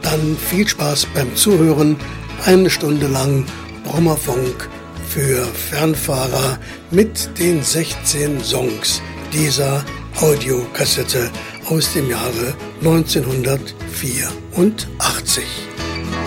Dann viel Spaß beim Zuhören. 1 Stunde lang Brummerfunk für Fernfahrer mit den 16 Songs dieser Audiokassette aus dem Jahre 1984.